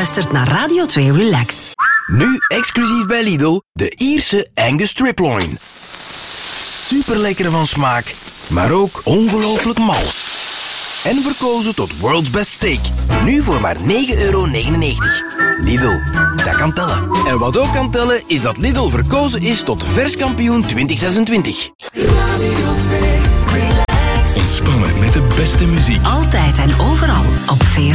luistert naar Radio 2 Relax. Nu exclusief bij Lidl, de Ierse Angus Striploin. Super lekker van smaak, maar ook ongelooflijk mal. En verkozen tot World's Best Steak. Nu voor maar €9,99. Lidl, dat kan tellen. En wat ook kan tellen, is dat Lidl verkozen is tot verskampioen 2026. Radio 2 Relax. Ontspannen met de beste muziek. Altijd en overal op 40.